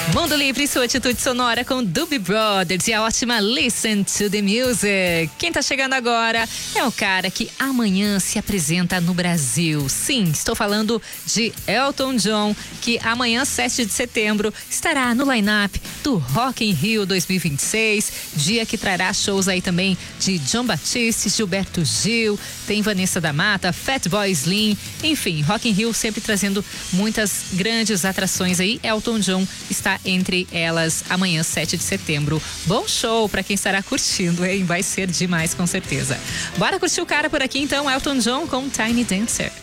Mundo Livre, sua atitude sonora com Doobie Brothers e a ótima Listen to the Music. Quem tá chegando agora é o cara que amanhã se apresenta no Brasil. Sim, estou falando de Elton John, que amanhã, 7 de setembro, estará no line-up do Rock in Rio 2026, dia que trará shows aí também de Jon Batiste, Gilberto Gil, tem Vanessa da Mata, Fatboy Slim, enfim, Rock in Rio sempre trazendo muitas grandes atrações aí. Elton John está entre elas amanhã, 7 de setembro. Bom show para quem estará curtindo, hein? Vai ser demais, com certeza. Bora curtir o cara por aqui então, Elton John com Tiny Dancer.